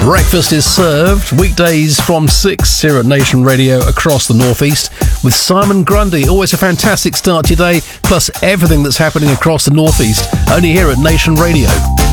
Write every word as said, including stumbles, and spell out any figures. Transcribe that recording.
Breakfast is served weekdays from six here at Nation Radio across the Northeast with Simon Grundy. Always a fantastic start to your day, plus everything that's happening across the Northeast, only here at Nation Radio.